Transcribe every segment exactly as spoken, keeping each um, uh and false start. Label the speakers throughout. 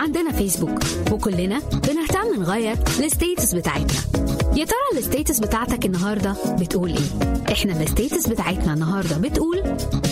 Speaker 1: عندنا فيسبوك وكلنا بنهتم نغير الستيتس بتاعتنا. يا ترى الستيتس بتاعتك النهاردة بتقول ايه؟ احنا الستيتس بتاعتنا النهاردة بتقول: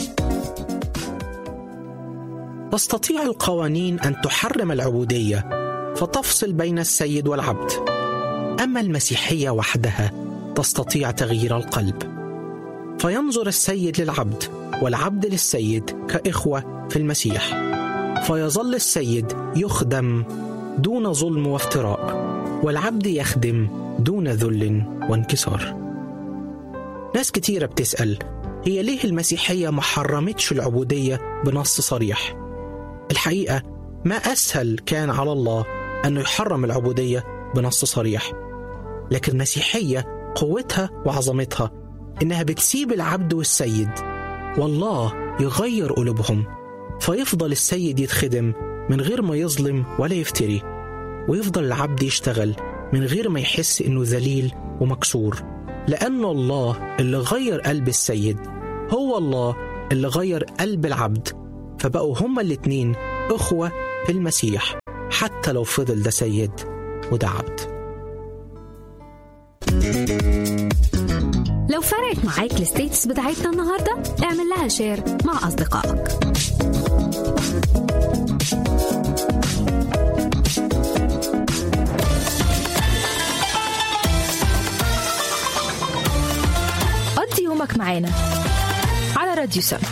Speaker 2: تستطيع القوانين أن تحرم العبودية فتفصل بين السيد والعبد، أما المسيحية وحدها تستطيع تغيير القلب، فينظر السيد للعبد والعبد للسيد كإخوة في المسيح، فيظل السيد يخدم دون ظلم وافتراء، والعبد يخدم دون ذل وانكسار. ناس كتيرة بتسأل: هي ليه المسيحية ما حرمتش العبودية بنص صريح؟ الحقيقة ما أسهل كان على الله أنه يحرم العبودية بنص صريح، لكن المسيحية قوتها وعظمتها إنها بتسيب العبد والسيد والله يغير قلوبهم، فيفضل السيد يتخدم من غير ما يظلم ولا يفتري، ويفضل العبد يشتغل من غير ما يحس إنه ذليل ومكسور، لأن الله اللي غير قلب السيد هو الله اللي غير قلب العبد، فبقوا هما الاتنين أخوة في المسيح، حتى لو فضل ده سيد وده عبد.
Speaker 1: لو فرقت معاك الستيتس بتاعتنا النهاردة، اعمل لها شير مع أصدقائك. قضي يومك معانا على راديو سما.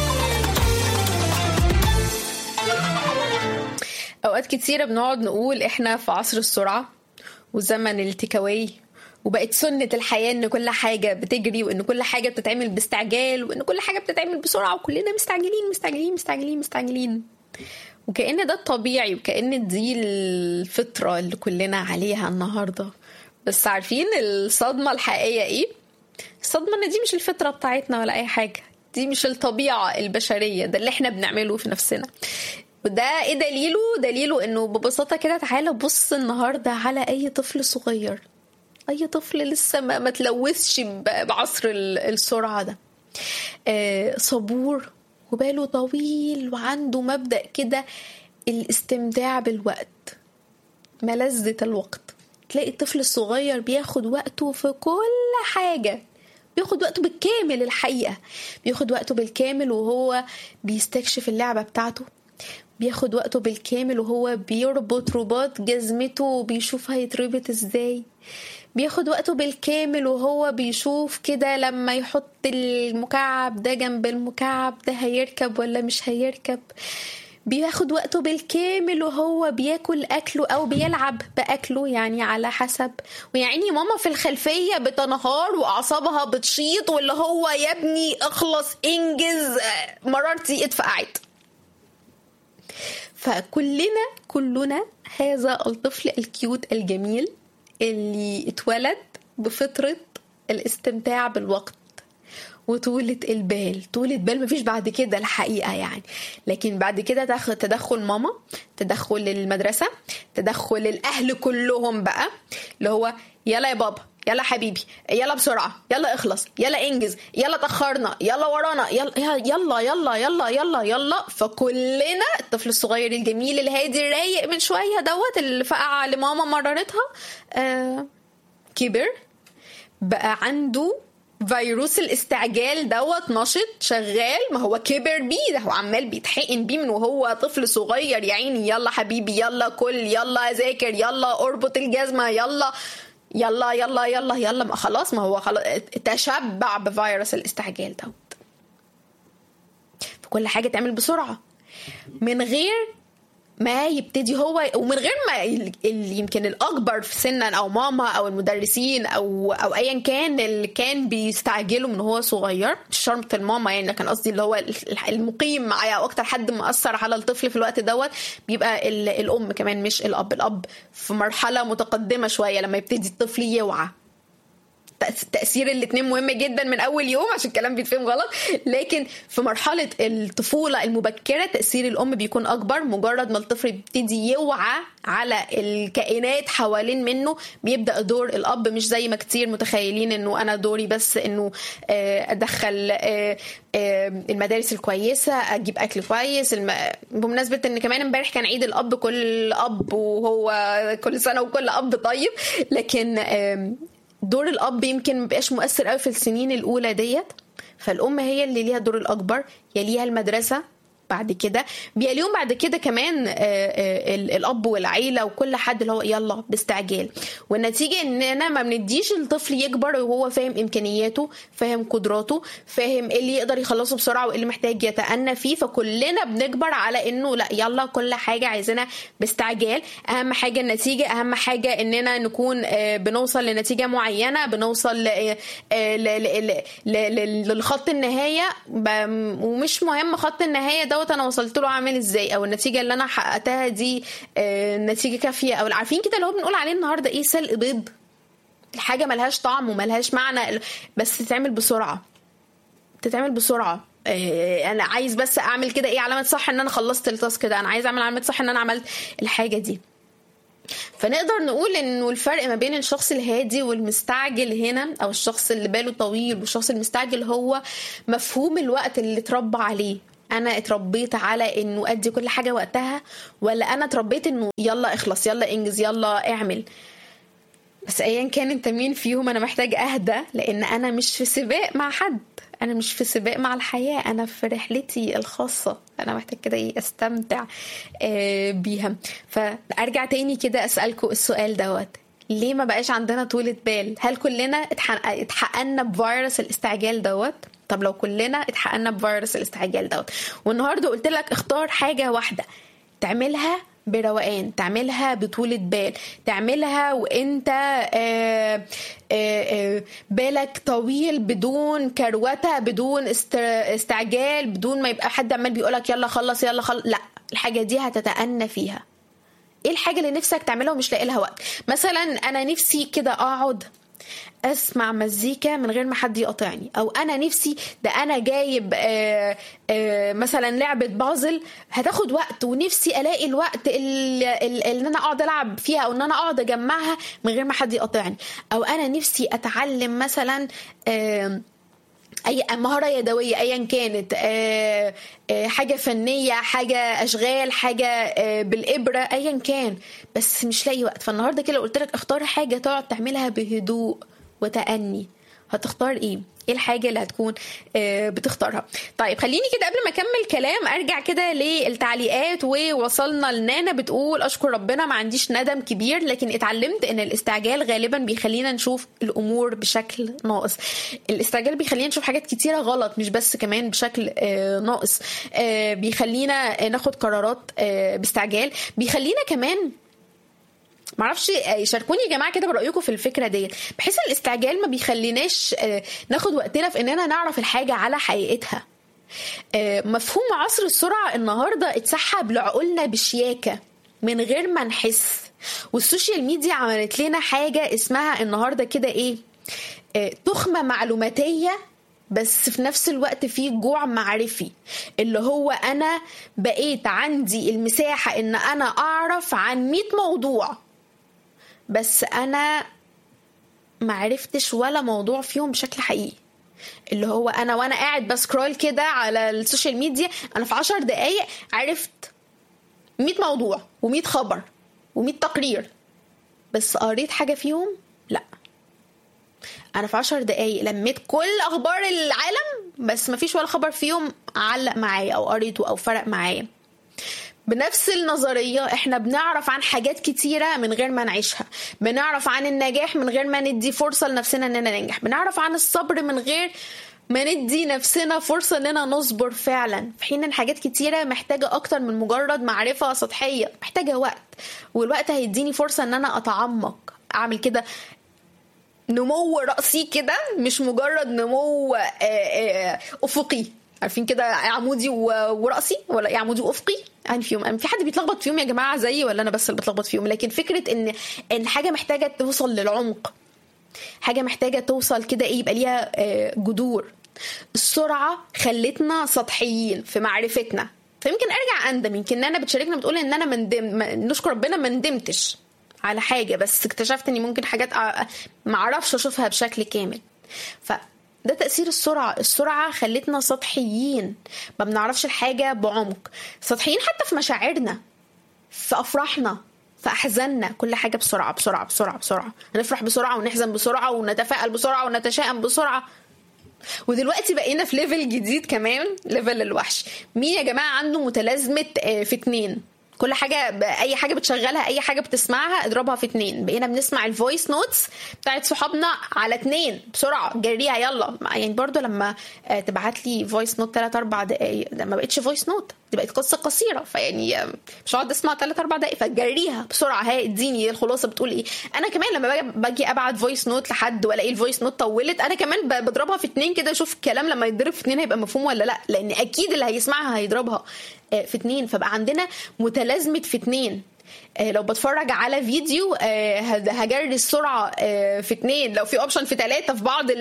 Speaker 3: أوقات كتيرة بنقعد نقول إحنا في عصر السرعة وزمن التكاوي، وبقت سنة الحياة إن كل حاجة بتجري، وإن كل حاجة بتتعمل باستعجال، وإن كل حاجة بتتعمل بسرعة، وكلنا مستعجلين مستعجلين مستعجلين مستعجلين، وكأن ده الطبيعي، وكأن دي الفطرة اللي كلنا عليها النهاردة. بس عارفين الصدمة الحقيقية إيه؟ الصدمة إن دي مش الفطرة بتاعتنا ولا أي حاجة، دي مش الطبيعة البشرية، ده اللي إحنا بنعمله في نفسنا. وده ايه دليله؟ دليله انه ببساطة كده، تعالى بص النهاردة على اي طفل صغير، اي طفل لسه ما, ما تلوثش بعصر السرعة ده، آه صبور وباله طويل، وعنده مبدأ كده الاستمتاع بالوقت، ملذة الوقت. تلاقي الطفل الصغير بياخد وقته في كل حاجة، بياخد وقته بالكامل. الحقيقة بياخد وقته بالكامل وهو بيستكشف اللعبة بتاعته، بياخد وقته بالكامل وهو بيربط رباط جزمته وبيشوف هيتربط ازاي، بياخد وقته بالكامل وهو بيشوف كده لما يحط المكعب ده جنب المكعب ده هيركب ولا مش هيركب، بياخد وقته بالكامل وهو بياكل أكله أو بيلعب بأكله، يعني على حسب. ويعني ماما في الخلفية بتنهار وأعصابها بتشيط، واللي هو يا ابني اخلص انجز، مرارتي اتفقعت. فكلنا كلنا هذا الطفل الكيوت الجميل اللي اتولد بفطرة الاستمتاع بالوقت وطولة البال. طولة بال مفيش بعد كده الحقيقة يعني، لكن بعد كده تدخل ماما، تدخل المدرسة، تدخل الأهل كلهم بقى، اللي هو يلا يا بابا، يلا حبيبي، يلا بسرعة، يلا اخلص، يلا انجز، يلا تأخرنا، يلا ورانا، يلا يلا يلا يلا يلا يلا. فكلنا الطفل الصغير الجميل الهادي الرايق من شوية دوت اللي فقع لماما مررتها، آه كبر بقى عنده فيروس الاستعجال دوت نشط شغال. ما هو كبر بيه، ده هو عمال بيتحقن بيه من وهو طفل صغير يا عيني. يلا حبيبي، يلا كل، يلا ذاكر، يلا اربط الجزمة، يلا يلا يلا يلا يلا. ما خلاص، ما هو خلاص تشبع بفيروس الاستعجال دوت. فكل حاجة تعمل بسرعة من غير ما يبتدي هو، ومن غير ما اللي يمكن الأكبر في سنا أو ماما أو المدرسين أو أو أيا كان اللي كان بيستعجلوا من هو صغير، مش شرط الماما يعني، كان قصدي اللي هو المقيم معايا أو أكتر حد مؤثر على الطفل في الوقت دوت بيبقى الأم كمان مش الأب. الأب في مرحلة متقدمة شوية لما يبتدي الطفل يوعى. تأثير الاتنين مهم جدا من اول يوم عشان الكلام بيتفهم غلط، لكن في مرحلة الطفولة المبكرة تأثير الام بيكون اكبر. مجرد ما الطفل بيبتدي يوعى على الكائنات حوالين منه بيبدأ دور الاب، مش زي ما كتير متخيلين انه انا دوري بس انه ادخل المدارس الكويسة، اجيب اكل كويس. الم... بمناسبة ان كمان امبارح كان عيد الاب، كل اب وهو كل سنة وكل اب طيب، لكن دور الاب يمكن مبقاش مؤثر قوي في السنين الاولى ديت. فالام هي اللي ليها الدور الاكبر، يليها المدرسة، بعد كده بيليهم بعد كده كمان الاب والعيله وكل حد اللي هو يلا باستعجال. والنتيجه اننا ما بنديش الطفل يكبر وهو فاهم امكانياته، فاهم قدراته، فاهم ايه اللي يقدر يخلصه بسرعه وايه اللي محتاج يتأنى فيه. فكلنا بنكبر على انه لا يلا كل حاجه عايزينها باستعجال، اهم حاجه النتيجه، اهم حاجه اننا نكون بنوصل لنتيجه معينه، بنوصل للخط النهايه، ومش مهم خط النهايه ده انا وصلت له عامل ازاي او النتيجه اللي انا حققتها دي نتيجه كافيه. او عارفين كده اللي هو بنقول عليه النهارده ايه، سلق بيض، الحاجه ملهاش طعم وملهاش معنى بس تتعمل بسرعه، تتعمل بسرعه. انا عايز بس اعمل كده ايه علامه صح ان انا خلصت التاسك ده، انا عايز اعمل علامه صح ان انا عملت الحاجه دي. فنقدر نقول انه الفرق ما بين الشخص الهادي والمستعجل هنا، او الشخص اللي باله طويل والشخص المستعجل، هو مفهوم الوقت اللي اتربى عليه. انا اتربيت على انه ادي كل حاجه وقتها، ولا انا اتربيت انه يلا اخلص، يلا انجز، يلا اعمل. بس ايا كان انت مين فيهم، انا محتاج اهدى، لان انا مش في سباق مع حد، انا مش في سباق مع الحياه، انا في رحلتي الخاصه، انا محتاج كده ايه استمتع بيها. فارجع تاني كده اسالكم السؤال دوت، ليه ما بقاش عندنا طولة بال؟ هل كلنا اتحققنا بفيروس الاستعجال دوت؟ طب لو كلنا اتحققنا بفيروس الاستعجال دوت والنهارده قلت لك اختار حاجه واحده تعملها بروقان، تعملها بطولة بال، تعملها وانت آآ آآ بالك طويل، بدون كروته، بدون استعجال، بدون ما يبقى حد عمال بيقولك يلا خلص يلا خلص، لا، الحاجه دي هتتأنى فيها. ايه الحاجه اللي نفسك تعملها ومش لاقي لها وقت؟ مثلا انا نفسي كده اقعد اسمع مزيكا من غير ما حد يقاطعني، او انا نفسي ده انا جايب آآ آآ مثلا لعبه بازل هتاخد وقت، ونفسي الاقي الوقت اللي, اللي انا اقعد العب فيها، او ان انا اقعد اجمعها من غير ما حد يقاطعني. او انا نفسي اتعلم مثلا اي مهاره يدويه ايا كانت، آآ آآ حاجه فنيه، حاجه اشغال، حاجه بالابره، ايا كان، بس مش لاقي وقت. فالنهارده كده قلت لك اختار حاجه تقعد تعملها بهدوء وتأني، هتختار ايه؟ ايه الحاجه اللي هتكون بتختارها؟ طيب خليني كده قبل ما اكمل كلام ارجع كده للتعليقات. ووصلنا لنانا بتقول اشكر ربنا ما عنديش ندم كبير، لكن اتعلمت ان الاستعجال غالبا بيخلينا نشوف الامور بشكل ناقص. الاستعجال بيخلينا نشوف حاجات كتيره غلط، مش بس كمان بشكل ناقص، بيخلينا ناخد قرارات باستعجال، بيخلينا كمان معرفش، شاركوني يا جماعه كده برايكم في الفكره دي. بحيث الاستعجال ما بيخليناش ناخد وقتنا في اننا نعرف الحاجه على حقيقتها. مفهوم عصر السرعه النهارده اتسحب لعقولنا بشياكه من غير ما نحس، والسوشيال ميديا عملت لنا حاجه اسمها النهارده كده ايه، تخمه معلوماتيه، بس في نفس الوقت فيه جوع معرفي، اللي هو انا بقيت عندي المساحه ان انا اعرف عن مية موضوع، بس انا معرفتش ولا موضوع فيهم بشكل حقيقي. اللي هو انا وانا قاعد بسكرول كده على السوشيال ميديا، انا في عشر دقايق عرفت مية موضوع ومية خبر ومية تقرير، بس قريت حاجة فيهم؟ لا. انا في عشر دقايق لميت كل اخبار العالم، بس مفيش ولا خبر فيهم علق معايا او قريته او فرق معايا. بنفس النظرية احنا بنعرف عن حاجات كتيرة من غير ما نعيشها، بنعرف عن النجاح من غير ما ندي فرصة لنفسنا اننا ننجح، بنعرف عن الصبر من غير ما ندي نفسنا فرصة اننا نصبر فعلا، في حين ان حاجات كتيرة محتاجة اكتر من مجرد معرفة سطحية، محتاجة وقت، والوقت هيديني فرصة ان انا اتعمق، اعمل كده نمو رأسي كده، مش مجرد نمو افقي. عارفين كده عمودي ورأسي، ولا ايه عمودي وافقي يعني فيهم؟ في حد بيتلخبط فيهم يا جماعه زيي، ولا انا بس اللي بتلخبط فيهم؟ لكن فكره ان ان حاجه محتاجه توصل للعمق، حاجة محتاجة توصل كده ايه يبقى ليها جذور. السرعة خلتنا سطحيين في معرفتنا، فيمكن ارجع اندم، يمكن انا بتشاركنا بتقول ان انا مندم، نشكر ربنا ما ندمتش على حاجة، بس اكتشفت اني ممكن حاجات ما اعرفش اشوفها بشكل كامل. فده تأثير السرعة. السرعة خلتنا سطحيين، ما بنعرفش الحاجة بعمق، سطحيين حتى في مشاعرنا، في افراحنا، في احزاننا، كل حاجة بسرعة بسرعة بسرعة بسرعة، نفرح بسرعة ونحزن بسرعة ونتفائل بسرعة ونتشائم بسرعة. ودلوقتي بقينا في ليفل جديد كمان، ليفل الوحش. مين يا جماعة عنده متلازمة في اتنين؟ كل حاجة، اي حاجة بتشغلها، اي حاجة بتسمعها اضربها في اتنين. بقينا بنسمع الفويس نوتس بتاعت صحابنا على اتنين بسرعة، جريها يلا. يعني برضو لما تبعت لي فويس نوت تلات اربع دقايق، ما بقتش فويس نوت، دي بقت قصة قصيرة، فيعني مش هقعد اسمع تلات اربع دقايق، فجريها بسرعة. هاي اديني الخلاصة بتقول ايه. انا كمان لما باجي ابعت فويس نوت لحد والاقي الفويس نوت طولت، انا كمان بضربها في اتنين كده، اشوف الكلام لما يتضرب في اتنين هيبقى مفهوم ولا لا، لان اكيد اللي هيسمعها هيضربها في اتنين. فبقى عندنا متلازمة في اتنين. لو بتفرج على فيديو هجري السرعة في اتنين، لو في اوبشن في تلاتة، في بعض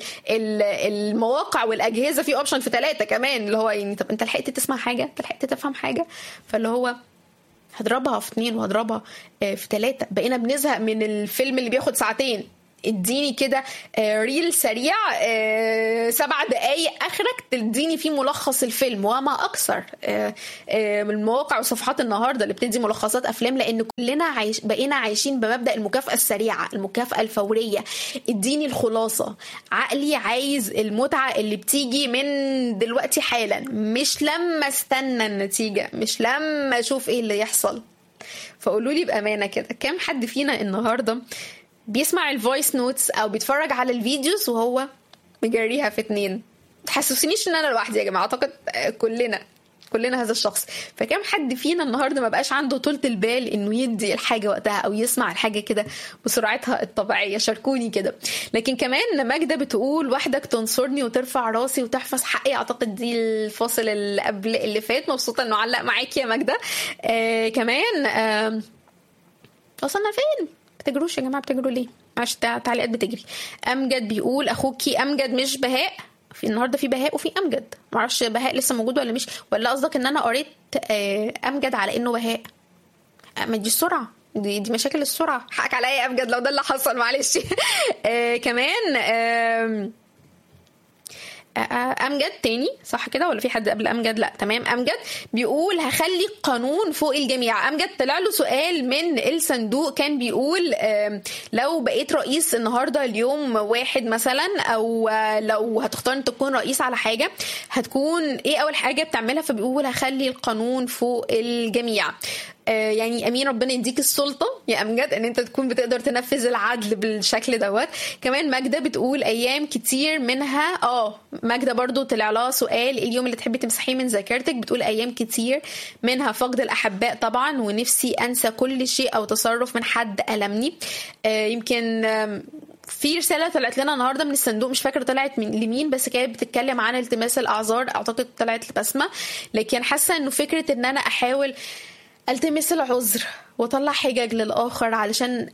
Speaker 3: المواقع والأجهزة في اوبشن في تلاتة كمان، اللي هو يعني طب انت لحقت تسمع حاجة، انت لحقت تفهم حاجة، فاللي هو هضربها في اتنين وهضربها في تلاتة. بقينا بنزهق من الفيلم اللي بياخد ساعتين، اديني كده ريل سريع سبع دقايق اخرك تديني فيه ملخص الفيلم وما اكثر. من المواقع وصفحات النهارده اللي بتدي ملخصات افلام، لان كلنا عايش بقينا عايشين بمبدأ المكافأة السريعة، المكافأة الفورية. اديني الخلاصة. عقلي عايز المتعة اللي بتيجي من دلوقتي حالا، مش لما استنى النتيجة، مش لما اشوف ايه اللي يحصل. فقولوا لي بأمانة كده، كم حد فينا النهارده بيسمع الفويس نوتس او بيتفرج على الفيديوز وهو مجريها في اتنين؟ تحسسنيش ان انا لوحدي يا جماعه، اعتقد كلنا كلنا هذا الشخص. فكم حد فينا النهارده ما بقاش عنده طولة البال انه يدي الحاجه وقتها او يسمع الحاجه كده بسرعتها الطبيعيه؟ شاركوني كده. لكن كمان ماجدة بتقول وحدك تنصرني وترفع راسي وتحفظ حقي. اعتقد دي الفاصل اللي قبل اللي فات. مبسوطه انه علق معاكي يا ماجدة. آه كمان آه وصلنا فين؟ بتجروش يا جماعه، بتجروا ليه؟ عشان تعليقات بتجري. امجد بيقول اخوكي امجد مش بهاء. في النهارده في بهاء وفي امجد، معرفش بهاء لسه موجود ولا مش، ولا قصدك ان انا قريت امجد على انه بهاء؟ ما دي السرعه، دي, دي مشاكل السرعه. حقك عليا يا امجد لو ده اللي حصل، معلش. آه كمان آه امجد تاني صح كده ولا في حد قبل امجد؟ لا تمام. امجد بيقول هخلي قانون فوق الجميع. امجد طلع له سؤال من الصندوق كان بيقول لو بقيت رئيس النهارده اليوم واحد مثلا، او لو هتختار ان تكون رئيس على حاجه، هتكون ايه اول حاجه بتعملها؟ فبيقول هخلي القانون فوق الجميع. يعني امين ربنا يديك السلطه يا امجد ان انت تكون بتقدر تنفذ العدل بالشكل دوت. كمان ماجدة بتقول ايام كتير منها اه ماجدة برضو طلع لها سؤال اليوم اللي تحبي تمسحيه من ذاكرتك. بتقول ايام كتير منها فقد الاحباء طبعا، ونفسي انسى كل شيء او تصرف من حد المني. آه يمكن آه في رسالة طلعت لنا النهاردة من الصندوق، مش فاكرة طلعت من لمين، بس كانت بتتكلم عن التماس الاعذار، اعتقد طلعت لبسمة. لكن حاسة انه فكرة ان انا احاول التمس العذر واطلع حجج للاخر علشان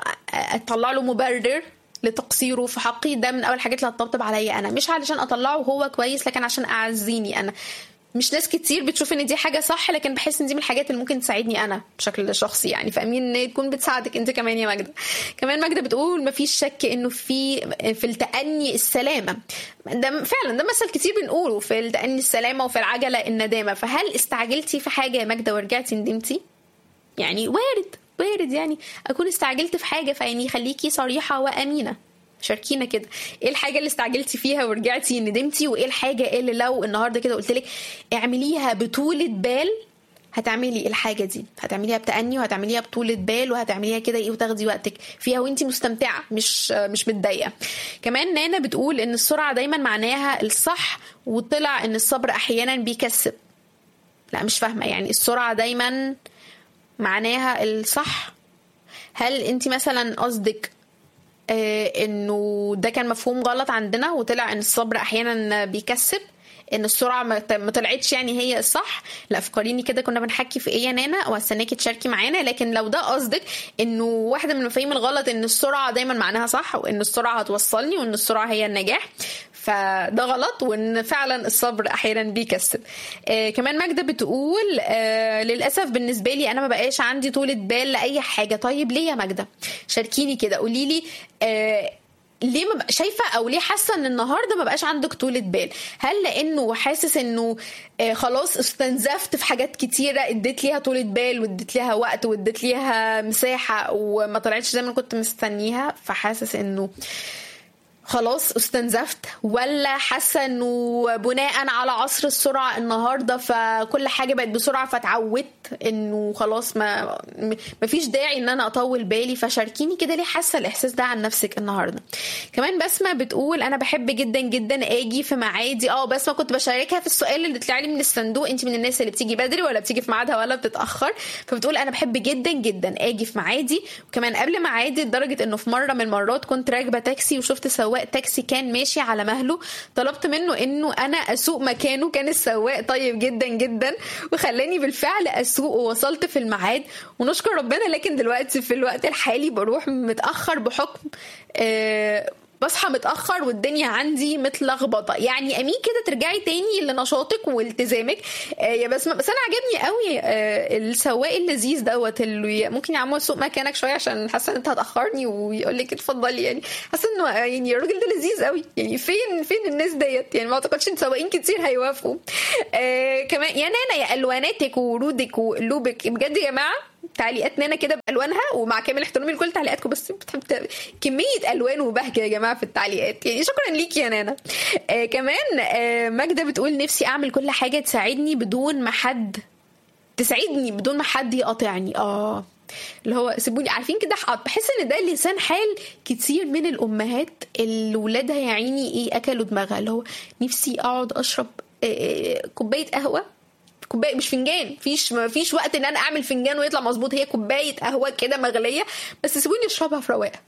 Speaker 3: اطلع له مبرر لتقصيره في حقي، ده من اول حاجات اللي هتطبطب عليا انا، مش علشان اطلعه هو كويس، لكن عشان اعزيني انا. مش ناس كتير بتشوف ان دي حاجه صح، لكن بحس ان دي من الحاجات اللي ممكن تساعدني انا بشكل شخصي يعني. فامين ان تكون بتساعدك انت كمان يا ماجدة. كمان ماجدة بتقول مفيش شك انه في في التأني السلامه. ده فعلا ده مثل كتير بنقوله، في التأني السلامه وفي العجله الندامه. فهل استعجلتي في حاجه يا ماجدة ورجعتي ندمتي؟ يعني وارد وارد يعني اكون استعجلت في حاجه، فيعني خليكي صريحه وامينه. شاركينا كده ايه الحاجه اللي استعجلتي فيها ورجعتي ندمتي، وايه الحاجه اللي لو النهارده كده قلتلك اعمليها بطولة بال هتعملي الحاجه دي، هتعمليها بتأني وهتعمليها بطولة بال وهتعمليها كده ايه وتاخدي وقتك فيها وانتي مستمتعه مش مش متضايقه. كمان نانا بتقول ان السرعه دايما معناها الصح، وطلع ان الصبر احيانا بيكسب. لا مش فاهمه يعني السرعه دايما معناها الصح. هل انتي مثلا قصدك آه انه ده كان مفهوم غلط عندنا وطلع ان الصبر احيانا بيكسب؟ ان السرعه ما طلعتش يعني هي الصح. لا فكريني كده كنا بنحكي في ايه يا نانا، واستناكي تشاركي معانا. لكن لو ده قصدك انه واحده من المفاهيم الغلط ان السرعه دايما معناها صح، وان السرعه هتوصلني، وان السرعه هي النجاح، فده غلط. وان فعلا الصبر احيانا بيكسب. آه كمان ماجدة بتقول آه للاسف بالنسبه لي انا ما بقاش عندي طولة بال لاي حاجه. طيب ليه يا ماجدة؟ شاركيني كده، قولي لي آه ليه ما بقى شايفه او ليه حاسه ان النهارده ما بقاش عندك طولة بال؟ هل لانه حاسس انه آه خلاص استنزفت في حاجات كتيره، اديت ليها طولة بال واديت ليها وقت واديت ليها مساحه وما طلعتش زي ما كنت مستنيها، فحاسس انه خلاص استنزفت؟ ولا حاسه انه بناء على عصر السرعه النهارده فكل حاجه بقت بسرعه فتعودت انه خلاص ما مفيش داعي ان انا اطول بالي؟ فشاركيني كده ليه حاسه الاحساس ده عن نفسك النهارده. كمان بسمه بتقول انا بحب جدا جدا اجي في ميعادي. اه بسمه كنت بشاركها في السؤال اللي طلع لي من الصندوق، انت من الناس اللي بتيجي بدري ولا بتيجي في ميعادها ولا بتتاخر؟ فبتقول انا بحب جدا جدا اجي في ميعادي، وكمان قبل ميعادي، لدرجه انه في مره من المرات كنت راكبه تاكسي وشفت سواق تاكسي كان ماشي على مهله، طلبت منه انه انا اسوق مكانه. كان السواق طيب جدا جدا وخلاني بالفعل اسوق ووصلت في الميعاد ونشكر ربنا. لكن دلوقتي في الوقت الحالي بروح متاخر بحكم آه بصحى متاخر والدنيا عندي متلخبطه. يعني امين كده ترجعي تاني لنشاطك والتزامك آه يا بسمه. بس انا عجبني قوي آه السواق اللذيذ دوت اللي ممكن يعمل سوق مكانك شويه عشان حاسه ان انت هتاخرني ويقول لك اتفضلي. يعني حاسه انه يعني الراجل ده لذيذ قوي. يعني فين فين الناس ديت؟ يعني ما اعتقدش ان سواقين كتير هيوافقوا. آه كمان يا نانا يا الواناتك وورودك وقلوبك بجد يا جماعه، تعليقات نانا كده بالوانها، ومع كامل احترامي لكل تعليقاتكم بس بتحب كميه الوان وبهجه يا جماعه في التعليقات. يعني شكرا ليكي يا نانا. آه كمان آه ماجدة بتقول نفسي اعمل كل حاجه تساعدني بدون ما حد تساعدني بدون ما حد يقاطعني. اه اللي هو سيبوني. عارفين كده بحس ان ده لسان حال كتير من الامهات اللي ولادها يا عيني ايه اكلوا دماغها، اللي هو نفسي اقعد اشرب آه كوبايه قهوه، كوبايه مش فنجان، فيش ما فيش وقت ان انا اعمل فنجان ويطلع مظبوط، هي كوبايه قهوه كده مغليه بس سيبوني اشربها في رواقه.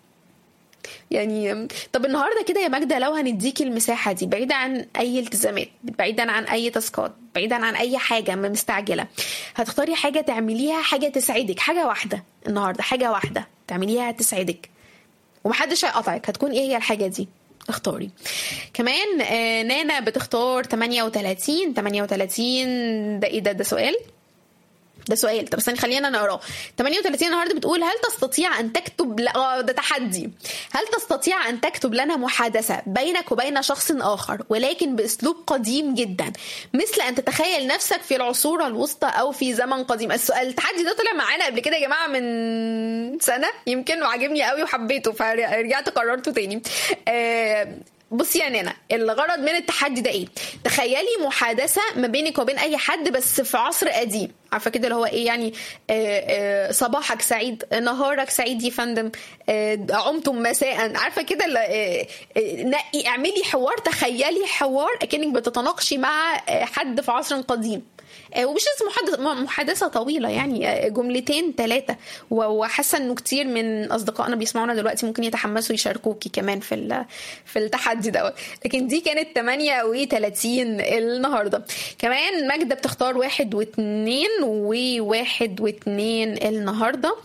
Speaker 3: يعني طب النهارده كده يا ماجدة لو هنديكي المساحه دي بعيده عن اي التزامات، بعيدا عن اي تاسكات، بعيدا عن اي حاجه مستعجله، هتختاري حاجه تعمليها، حاجه تسعدك، حاجه واحده النهارده، حاجه واحده تعمليها تسعدك ومحدش هيقطعك، هتكون ايه هي الحاجه دي؟ اختاري. كمان آه نانا بتختار ثمانية وثلاثين. ثمانية وثلاثين ده ايه ده؟ ده سؤال ده سؤال طب استني خلينا نقراه. ثمانية وثلاثين النهارده بتقول هل تستطيع ان تكتب ل... اه ده تحدي. هل تستطيع ان تكتب لنا محادثه بينك وبين شخص اخر ولكن باسلوب قديم جدا، مثل ان تتخيل نفسك في العصور الوسطى او في زمن قديم؟ السؤال التحدي ده طلع معانا قبل كده يا جماعه من سنه يمكن، وعجبني قوي وحبيته فرجعت قررته تاني. آه بصي يا نانا، الغرض من التحدي ده ايه؟ تخيلي محادثه ما بينك وبين اي حد بس في عصر قديم. عارفه كده اللي هو ايه يعني آه آه صباحك سعيد، نهارك سعيد يا فندم، آه عمتم مساء. عارفه كده آه آه نقي اعملي حوار، تخيلي حوار اكنك بتتناقشي مع آه حد في عصر قديم، ومش لازم محادثة طويلة، يعني جملتين ثلاثة. وحاسة انه كتير من اصدقائنا بيسمعونا دلوقتي ممكن يتحمسوا يشاركوكي كمان في في التحدي ده. لكن دي كانت ثمانية وثلاثين النهاردة. كمان ماجدة بتختار واحد واثنين وواحد واثنين النهاردة.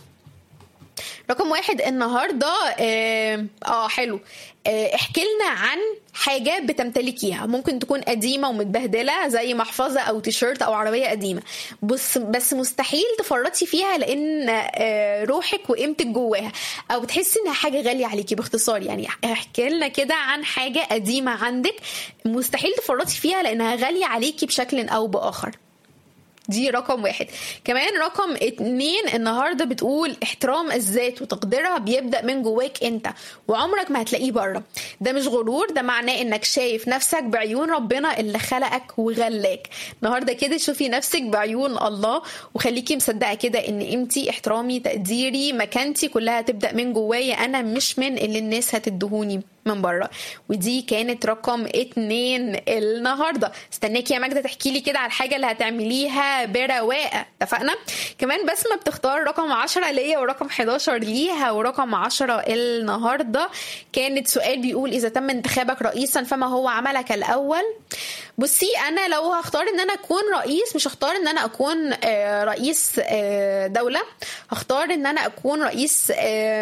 Speaker 3: رقم واحد النهاردة اه, آه حلو آه احكي لنا عن حاجة بتمتلكيها، ممكن تكون قديمة ومتبهدلة زي محفظة او تيشيرت او عربية قديمة، بس بس مستحيل تفرطي فيها لان آه روحك وقيمتك جواها، او بتحسي انها حاجة غالية عليكي. باختصار يعني احكي لنا كده عن حاجة قديمة عندك مستحيل تفرطي فيها لانها غالية عليكي بشكل او باخر. دي رقم واحد. كمان رقم اتنين النهاردة بتقول احترام الذات وتقديرها بيبدأ من جواك انت وعمرك ما هتلاقيه بره. ده مش غرور، ده معناه انك شايف نفسك بعيون ربنا اللي خلقك وغلاك. النهاردة كده شوفي نفسك بعيون الله وخليكي مصدقة كده ان قيمتي، احترامي، تقديري، مكانتي كلها تبدأ من جوايا انا، مش من اللي الناس هتدهوني من بره. ودي كانت رقم اتنين النهارده. استناكي يا ماجدة تحكي لي كده على الحاجه اللي هتعمليها برواقه. اتفقنا. كمان بسمة بتختار رقم عشرة ليا ورقم حداشر ليها، ورقم عشرة النهارده كانت سؤال بيقول اذا تم انتخابك رئيسا فما هو عملك الاول. بصي انا لو هختار ان انا اكون رئيس مش هختار ان انا اكون رئيس دوله، هختار ان انا اكون رئيس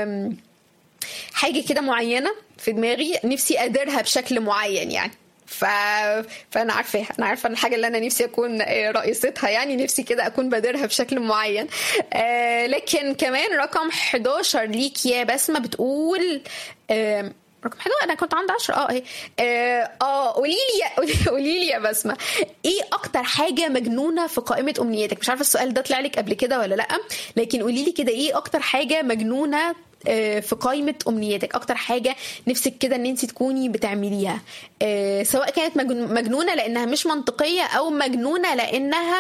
Speaker 3: حاجه كده معينه في دماغي نفسي اديرها بشكل معين يعني. ف... فانا عارفه انا عارفه الحاجه اللي انا نفسي اكون رئيستها يعني نفسي كده اكون بديرها بشكل معين. آه لكن كمان رقم حداشر ليك يا بسمة بتقول آه رقم حداشر انا كنت عند عشرة اه اهي اه قولي لي قولي لي يا بسمة ايه اكتر حاجه مجنونه في قائمه امنياتك؟ مش عارفه السؤال ده طلع لك قبل كده ولا لا، لكن قولي لي كده ايه اكتر حاجه مجنونه في قائمة أمنياتك، أكتر حاجة نفسك كده أن انت تكوني بتعمليها، سواء كانت مجنونة لأنها مش منطقية أو مجنونة لأنها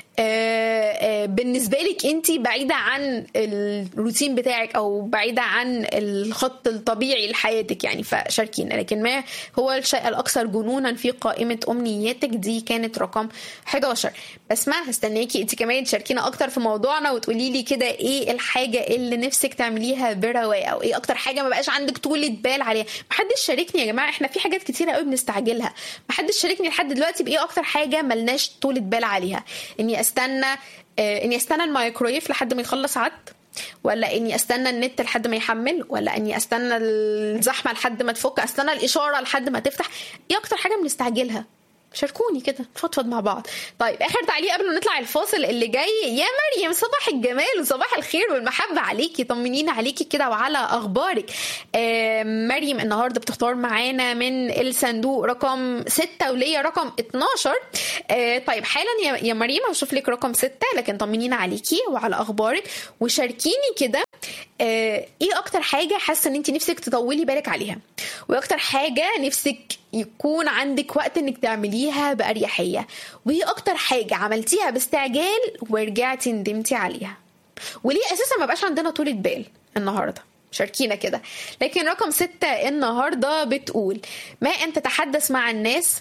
Speaker 3: بالنسبة لك انت بعيدة عن الروتين بتاعك أو بعيدة عن الخط الطبيعي لحياتك يعني. فشاركينا. لكن ما هو الشيء الأكثر جنونا في قائمة أمنياتك؟ دي كانت رقم حداشر. بس ما هستناكي انت كمان تشاركينا أكتر في موضوعنا وتقولي لي كده ايه الحاجة اللي نفسك تعمليها برواقة، أو ايه أكتر حاجة ما بقاش عندك طولة بال عليها. محدش شاركني يا جماعة، احنا في حاجات كتيرة قوي بنستعجلها. محدش شاركني لحد دلوقتي بايه أكتر حاجة ملناش طولة بال عليها. اني استنى آه اني استنى الميكرويف لحد ما يخلص عد، ولا اني استنى النت لحد ما يحمل، ولا اني استنى الزحمه لحد ما تفك، استنى الاشاره لحد ما تفتح. ايه اكتر حاجه بنستعجلها؟ شاركوني كده نفضفض مع بعض. طيب اخر تعليق قبل ما نطلع الفاصل اللي جاي. يا مريم صباح الجمال وصباح الخير والمحبه عليكي، طمنينا عليكي كده وعلى اخبارك. آه مريم النهارده بتختار معانا من الصندوق رقم ستة وليا رقم اتناشر. آه طيب حالا يا, يا مريم هشوف لك رقم ستة، لكن طمنينا عليكي وعلى اخبارك وشاركيني كده آه ايه اكتر حاجه حاسه ان انت نفسك تطولي بالك عليها، واكتر حاجه نفسك يكون عندك وقت انك تعمليها بأريحية، وهي اكتر حاجة عملتيها باستعجال ورجعتي ندمتي عليها، وليه اساسا ما بقاش عندنا طولة بال النهاردة. شاركينا كده. لكن رقم ستة النهاردة بتقول ما ان تتحدث مع الناس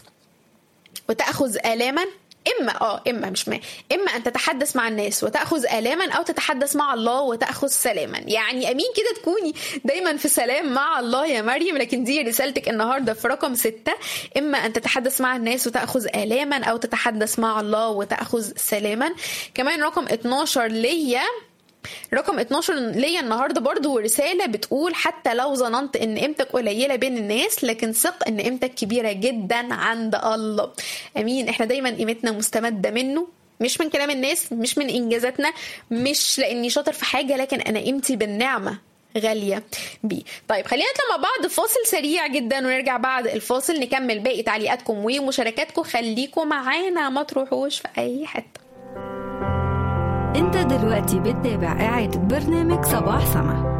Speaker 3: وتأخذ آلاما، إما آه إما مش ما إما أن تتحدث مع الناس وتأخذ آلاما، أو تتحدث مع الله وتأخذ سلاما. يعني أمين كده تكوني دايما في سلام مع الله يا مريم. لكن دي رسالتك النهاردة في رقم ستة، إما أن تتحدث مع الناس وتأخذ آلاما، أو تتحدث مع الله وتأخذ سلاما. كمان رقم اتناشر ليا رقم اتناشر ليا النهارده برضو رساله بتقول حتى لو ظننت ان قيمتك قليله بين الناس، لكن ثق ان قيمتك كبيره جدا عند الله. امين. احنا دايما قيمتنا مستمده منه، مش من كلام الناس، مش من انجازاتنا، مش لاني شاطر في حاجه، لكن انا قيمتي بالنعمه غاليه بيه. طيب خلينا نطلع مع بعض فاصل سريع جدا ونرجع بعد الفاصل نكمل باقي تعليقاتكم ومشاركاتكم. خليكم معانا ما تروحوش في اي حته.
Speaker 4: انت دلوقتي بتتابع إعادة برنامج صباح سما.